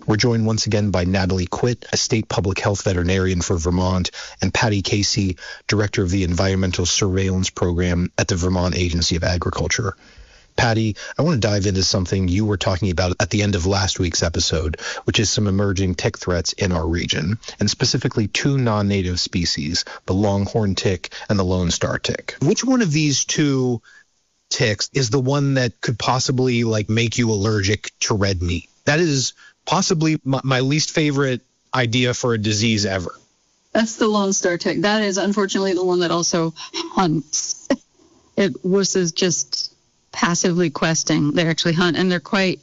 We're joined once again by Natalie Quitt, a state public health veterinarian for Vermont, and Patty Casey, director of the Environmental Surveillance Program at the Vermont Agency of Agriculture. Patty, I want to dive into something you were talking about at the end of last week's episode, which is some emerging tick threats in our region, and specifically two non-native species, the longhorn tick and the Lone Star tick. Which one of these two ticks is the one that could possibly make you allergic to red meat? That is possibly my least favorite idea for a disease ever. That's the Lone Star tick. That is unfortunately the one that also hunts. It was just passively questing. They actually hunt, and they're quite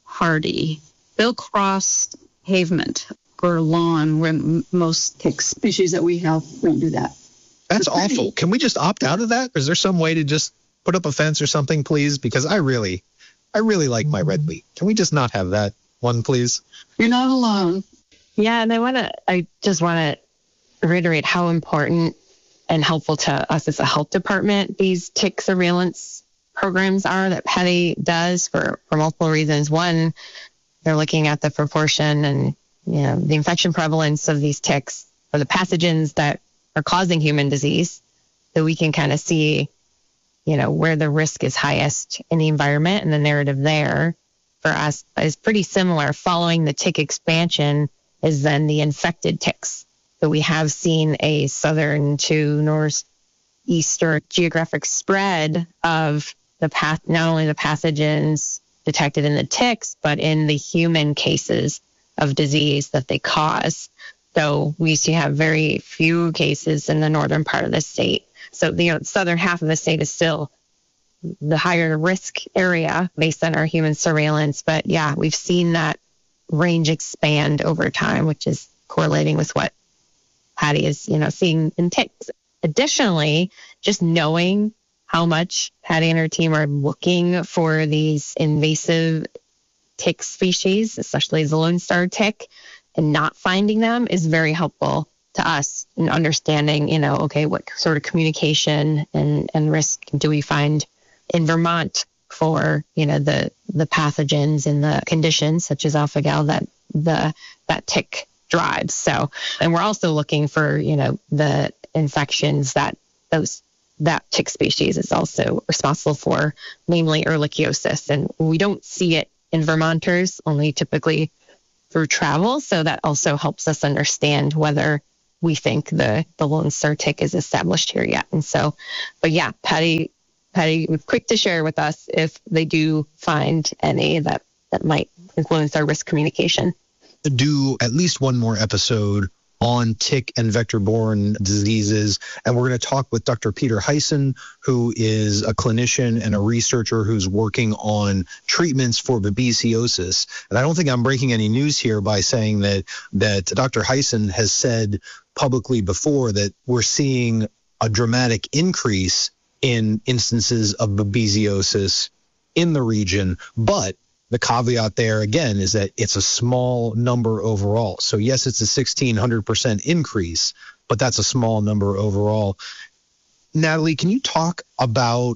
hardy. They'll cross pavement or lawn when most tick species that we have don't do that. That's awful. Can we just opt out of that? Is there some way to just put up a fence or something, please? Because I really like my red meat. Can we just not have that one, please? You're not alone. Yeah, and I just want to reiterate how important and helpful to us as a health department these tick surveillance programs are that Patty does for multiple reasons. One, they're looking at the proportion and the infection prevalence of these ticks or the pathogens that are causing human disease, so we can kind of see where the risk is highest in the environment, and the narrative there for us is pretty similar. Following the tick expansion is then the infected ticks. So we have seen a southern to northeastern geographic spread of not only the pathogens detected in the ticks, but in the human cases of disease that they cause. So we used to have very few cases in the northern part of the state. So the southern half of the state is still the higher risk area based on our human surveillance. But yeah, we've seen that range expand over time, which is correlating with what Patty is, seeing in ticks. Additionally, just knowing how much Patty and her team are looking for these invasive tick species, especially the Lone Star tick, and not finding them is very helpful to us in understanding, okay, what sort of communication and risk do we find in Vermont for, the pathogens and the conditions such as alpha-gal that tick drives. So, and we're also looking for, the infections that tick species is also responsible for, namely ehrlichiosis. And we don't see it in Vermonters, only typically through travel. So that also helps us understand whether we think the Lone Star tick is established here yet. And so, but yeah, Patty was quick to share with us if they do find any that might influence our risk communication. Do at least one more episode on tick and vector-borne diseases, and we're going to talk with Dr. Peter Hyson, who is a clinician and a researcher who's working on treatments for babesiosis. And I don't think I'm breaking any news here by saying that Dr. Hyson has said publicly before that we're seeing a dramatic increase in instances of babesiosis in the region, but the caveat there, again, is that it's a small number overall. So, yes, it's a 1,600% increase, but that's a small number overall. Natalie, can you talk about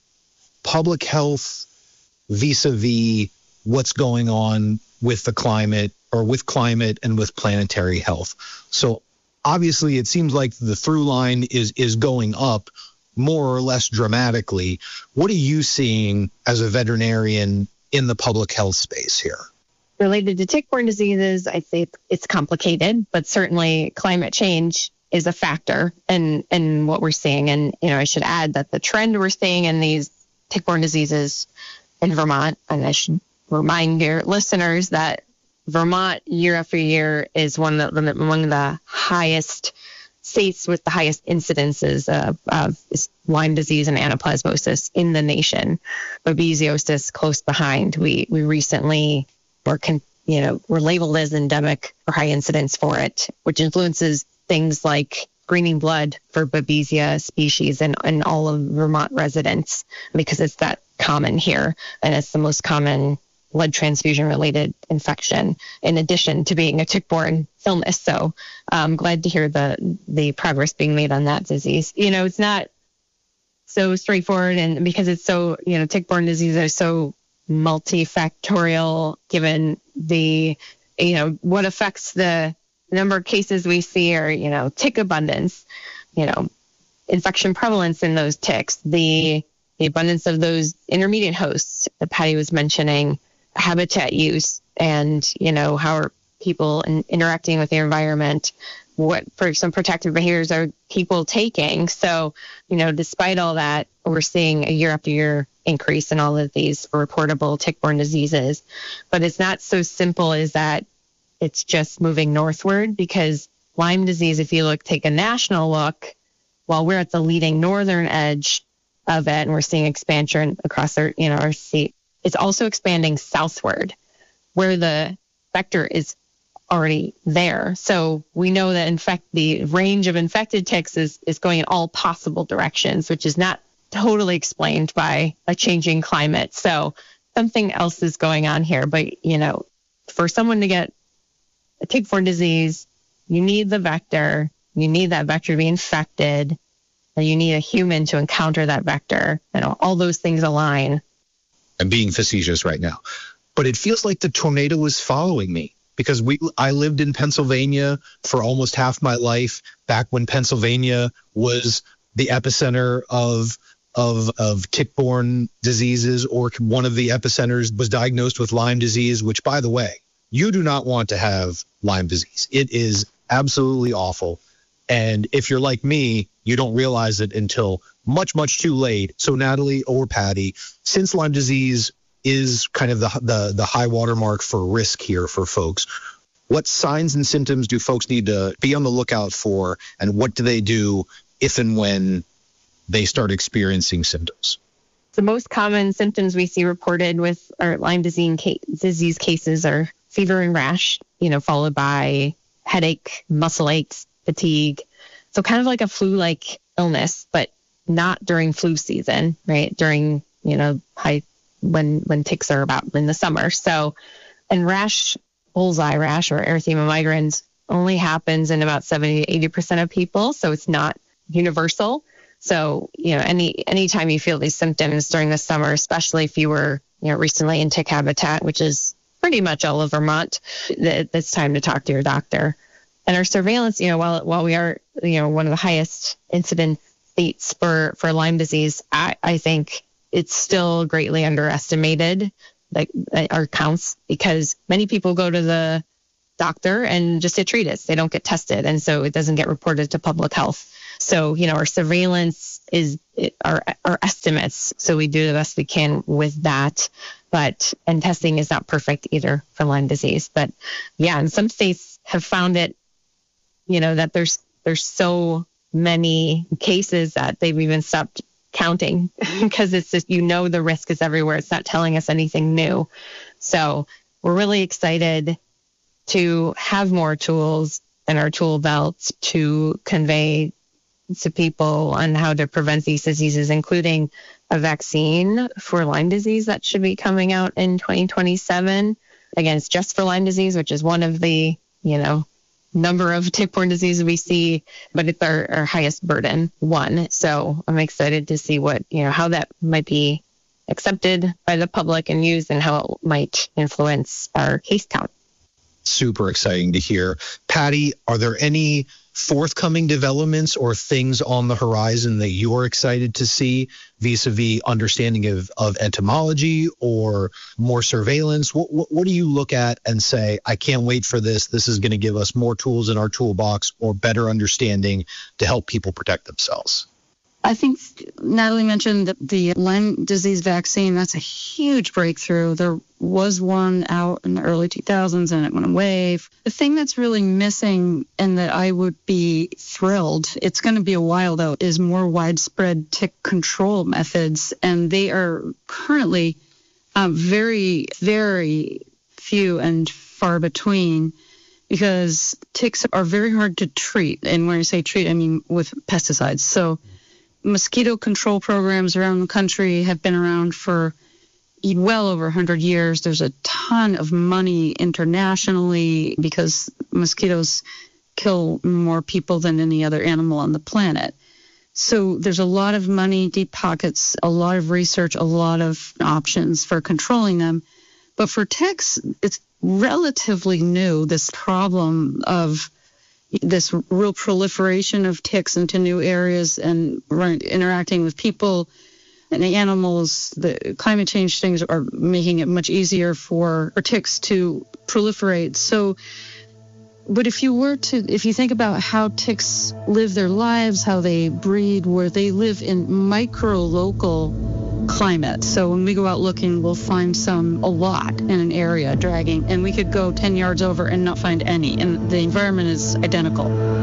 public health vis-a-vis what's going on with the climate, or with climate and with planetary health? So, obviously, it seems like the through line is going up more or less dramatically. What are you seeing as a veterinarian in the public health space here? Related to tick-borne diseases, I say it's complicated, but certainly climate change is a factor in what we're seeing. And, I should add that the trend we're seeing in these tick-borne diseases in Vermont, and I should remind your listeners that Vermont year after year is among the highest states with the highest incidences of Lyme disease and anaplasmosis in the nation. Babesiosis close behind. We recently were labeled as endemic or high incidence for it, which influences things like screening blood for Babesia species in all of Vermont residents, because it's that common here, and it's the most common blood transfusion-related infection, in addition to being a tick-borne illness. So I'm glad to hear the progress being made on that disease. It's not so straightforward, and because it's so, tick-borne diseases are so multifactorial, given the what affects the number of cases we see are, tick abundance, infection prevalence in those ticks, the abundance of those intermediate hosts that Patty was mentioning, habitat use, and, how are people interacting with their environment, what for some protective behaviors are people taking. So, despite all that, we're seeing a year after year increase in all of these reportable tick-borne diseases. But it's not so simple as that it's just moving northward, because Lyme disease, if you take a national look, while we're at the leading northern edge of it and we're seeing expansion across our state, it's also expanding southward where the vector is already there. So we know that the range of infected ticks is going in all possible directions, which is not totally explained by a changing climate. So something else is going on here. But, for someone to get a tick-borne disease, you need the vector, you need that vector to be infected, and you need a human to encounter that vector. All those things align. I'm being facetious right now, but it feels like the tornado was following me, because I lived in Pennsylvania for almost half my life, back when Pennsylvania was the epicenter of tick-borne diseases, or one of the epicenters was diagnosed with Lyme disease, which, by the way, you do not want to have Lyme disease. It is absolutely awful. And if you're like me, you don't realize it until much, much too late. So Natalie or Patty, since Lyme disease is kind of the high watermark for risk here for folks, what signs and symptoms do folks need to be on the lookout for, and what do they do if and when they start experiencing symptoms? The most common symptoms we see reported with our Lyme disease cases are fever and rash, followed by headache, muscle aches, fatigue. So kind of like a flu-like illness, but not during flu season, right? During, when ticks are about in the summer. So, and rash, bullseye rash or erythema migrans only happens in about 70 to 80% of people. So it's not universal. So, anytime you feel these symptoms during the summer, especially if you were, recently in tick habitat, which is pretty much all of Vermont, it's time to talk to your doctor. And our surveillance, while we are, one of the highest incidence states for Lyme disease, I think it's still greatly underestimated, our counts, because many people go to the doctor and just get treated. They don't get tested. And so it doesn't get reported to public health. So, our surveillance is our estimates. So we do the best we can with that. And testing is not perfect either for Lyme disease. But yeah, and some states have found it, that there's so many cases that they've even stopped counting, because it's just, the risk is everywhere. It's not telling us anything new. So we're really excited to have more tools in our tool belts to convey to people on how to prevent these diseases, including a vaccine for Lyme disease that should be coming out in 2027. Again, it's just for Lyme disease, which is one of the, number of tick-borne diseases we see, but it's our highest burden one. So I'm excited to see how that might be accepted by the public and used, and how it might influence our case count. Super exciting to hear. Patty, are there any forthcoming developments or things on the horizon that you're excited to see vis-a-vis understanding of entomology or more surveillance? What do you look at and say, I can't wait for this. This is going to give us more tools in our toolbox or better understanding to help people protect themselves? I think Natalie mentioned the Lyme disease vaccine. That's a huge breakthrough. There was one out in the early 2000s and it went away. The thing that's really missing, and that I would be thrilled, it's going to be a while though, is more widespread tick control methods. And they are currently very, very few and far between, because ticks are very hard to treat. And when I say treat, I mean with pesticides. So mosquito control programs around the country have been around for well over 100 years. There's a ton of money internationally because mosquitoes kill more people than any other animal on the planet. So there's a lot of money, deep pockets, a lot of research, a lot of options for controlling them. But for ticks, relatively new, this problem of this real proliferation of ticks into new areas and interacting with people and the animals. The climate change things are making it much easier for ticks to proliferate. So, but if you think about how ticks live their lives, how they breed, where they live in micro-local climate. So when we go out looking, we'll find a lot in an area dragging, and we could go 10 yards over and not find any, and the environment is identical.